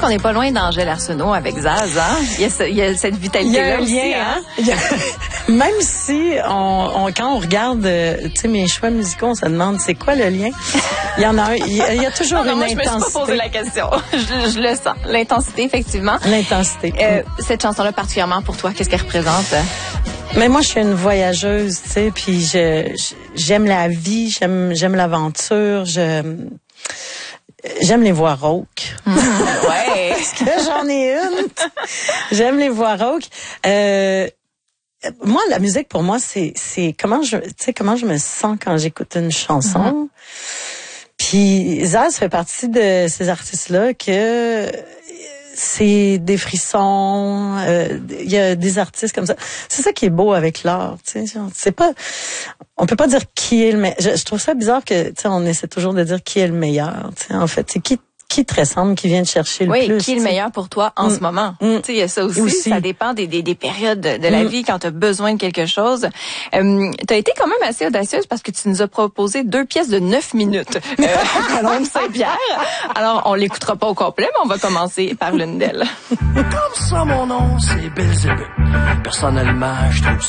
qu'on n'est pas loin d'Angèle Arsenault avec Zaz, hein? Il y a cette vitalité-là aussi, hein? Même si quand on regarde, tu sais, mes choix musicaux, on se demande c'est quoi le lien. Il y en a un, il y a toujours une intensité. Je me suis pas posé la question. Je le sens. L'intensité, effectivement. L'intensité. Cette chanson-là, particulièrement pour toi, qu'est-ce qu'elle représente? Mais moi, je suis une voyageuse, tu sais, puis j'aime la vie, j'aime l'aventure, j'aime les voix rauques. Ouais. Parce que j'en ai une. J'aime les voix rauques. Moi, la musique, pour moi, c'est comment je me sens quand j'écoute une chanson. Puis Zaz fait partie de ces artistes-là que c'est des frissons. Il y a des artistes comme ça. C'est ça qui est beau avec l'art. Tu sais, c'est pas. On peut pas dire qui est le meilleur. Je trouve ça bizarre que, tu sais, on essaie toujours de dire qui est le meilleur. Tu sais, en fait, c'est qui te ressemble, qui vient te chercher le plus. Oui, qui est le meilleur pour toi en ce moment. Tu sais, il y a ça aussi. Ça dépend des périodes de la vie quand tu as besoin de quelque chose. Tu as été quand même assez audacieuse parce que tu nous as proposé 2 pièces de 9 minutes à Colombe Saint-Pierre. Alors, on l'écoutera pas au complet, mais on va commencer par l'une d'elles. Comme ça, mon nom, c'est Belzébuth. Personnellement, je trouve